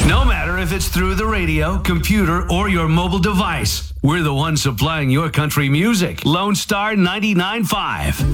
No matter if it's through the radio, computer, or your mobile device, we're the ones supplying your country music. Lone Star 99.5.